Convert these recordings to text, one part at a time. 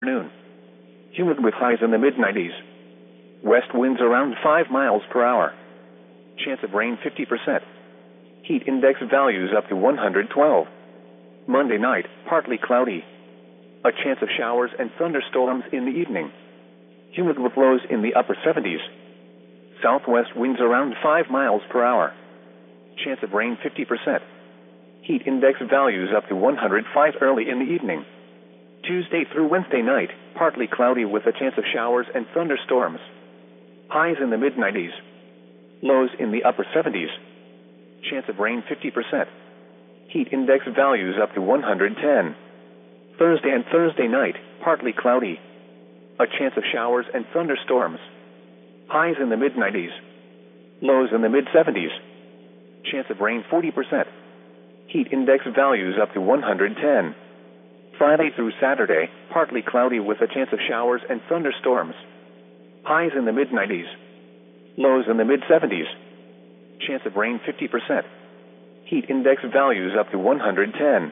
Noon. Humid with highs in the mid-90s. West winds around 5 miles per hour. Chance of rain 50%. Heat index values up to 112. Monday night, partly cloudy. A chance of showers and thunderstorms in the evening. Humid with lows in the upper 70s. Southwest winds around 5 miles per hour. Chance of rain 50%. Heat index values up to 105 early in the evening. Tuesday through Wednesday night, partly cloudy with a chance of showers and thunderstorms. Highs in the mid-90s. Lows in the upper 70s. Chance of rain 50%. Heat index values up to 110. Thursday and Thursday night, partly cloudy. A chance of showers and thunderstorms. Highs in the mid-90s. Lows in the mid-70s. Chance of rain 40%. Heat index values up to 110. Friday through Saturday, partly cloudy with a chance of showers and thunderstorms. Highs in the mid-90s. Lows in the mid-70s. Chance of rain 50%. Heat index values up to 110.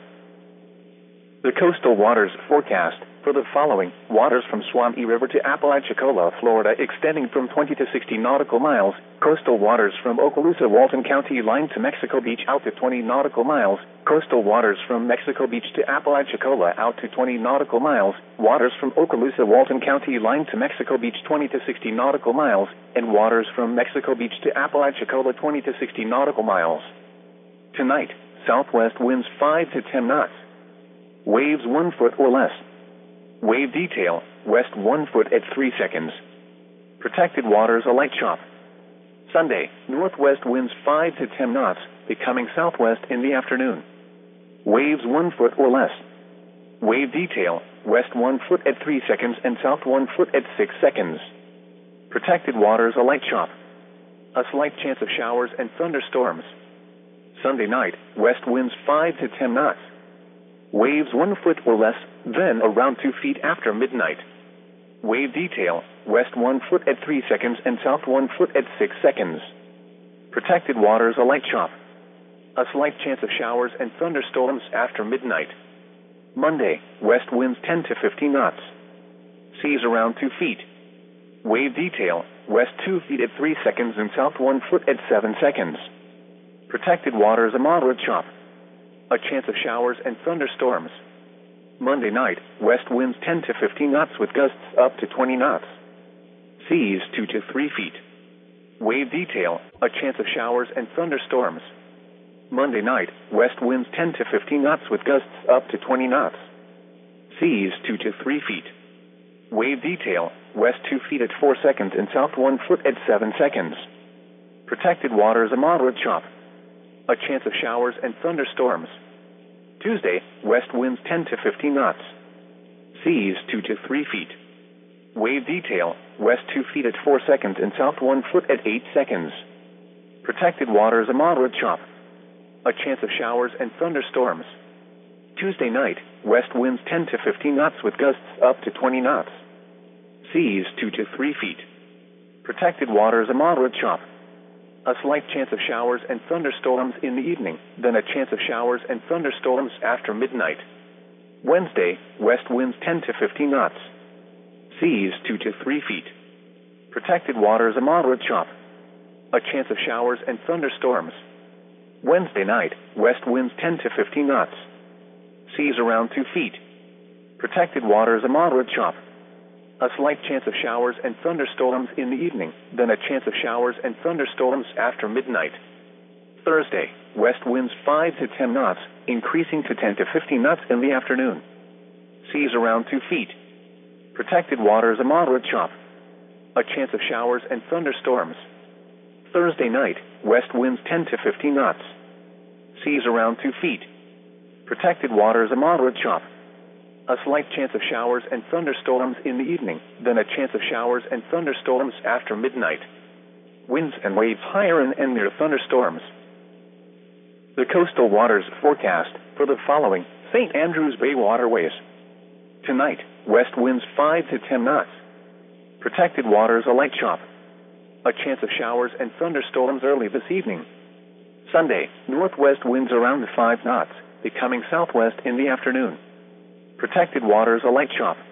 The coastal waters forecast for the following: waters from Suwannee River to Apalachicola, Florida, extending from 20 to 60 nautical miles. Coastal waters from Okaloosa, Walton County line to Mexico Beach out to 20 nautical miles. Coastal waters from Mexico Beach to Apalachicola out to 20 nautical miles. Waters from Okaloosa, Walton County line to Mexico Beach 20 to 60 nautical miles. And waters from Mexico Beach to Apalachicola 20 to 60 nautical miles. Tonight, southwest winds 5 to 10 knots. Waves 1 foot or less. Wave detail, west 1 foot at 3 seconds. Protected waters a light chop. Sunday, northwest winds 5 to 10 knots, becoming southwest in the afternoon. Waves 1 foot or less. Wave detail, west 1 foot at 3 seconds and south 1 foot at 6 seconds. Protected waters a light chop. A slight chance of showers and thunderstorms. Sunday night, west winds 5 to 10 knots. Waves 1 foot or less, then around 2 feet after midnight. Wave detail, west 1 foot at 3 seconds and south 1 foot at 6 seconds. Protected waters a light chop. A slight chance of showers and thunderstorms after midnight. Monday, west winds 10 to 15 knots. Seas around 2 feet. Wave detail, west 2 feet at 3 seconds and south 1 foot at 7 seconds. Protected waters a moderate chop. A chance of showers and thunderstorms. Monday night, west winds 10 to 15 knots with gusts up to 20 knots. Seas 2 to 3 feet. Wave detail, a chance of showers and thunderstorms. Monday night, west winds 10 to 15 knots with gusts up to 20 knots. Seas 2 to 3 feet. Wave detail, west 2 feet at 4 seconds and south 1 foot at 7 seconds. Protected waters a moderate chop. A chance of showers and thunderstorms. Tuesday, west winds 10 to 15 knots. Seas 2 to 3 feet. Wave detail, west 2 feet at 4 seconds and south 1 foot at 8 seconds. Protected waters a moderate chop. A chance of showers and thunderstorms. Tuesday night, west winds 10 to 15 knots with gusts up to 20 knots. Seas 2 to 3 feet. Protected waters a moderate chop. A slight chance of showers and thunderstorms in the evening, then a chance of showers and thunderstorms after midnight. Wednesday, west winds 10 to 15 knots. Seas 2 to 3 feet. Protected waters a moderate chop. A chance of showers and thunderstorms. Wednesday night, west winds 10 to 15 knots. Seas around 2 feet. Protected waters a moderate chop. A slight chance of showers and thunderstorms in the evening, then a chance of showers and thunderstorms after midnight. Thursday, west winds 5 to 10 knots, increasing to 10 to 15 knots in the afternoon. Seas around 2 feet. Protected waters a moderate chop. A chance of showers and thunderstorms. Thursday night, west winds 10 to 15 knots. Seas around 2 feet. Protected waters a moderate chop. A slight chance of showers and thunderstorms in the evening, then a chance of showers and thunderstorms after midnight. Winds and waves higher and near thunderstorms. The coastal waters forecast for the following: St. Andrews Bay waterways. Tonight, west winds 5 to 10 knots. Protected waters a light chop. A chance of showers and thunderstorms early this evening. Sunday, northwest winds around 5 knots, becoming southwest in the afternoon. Protected waters a light chop.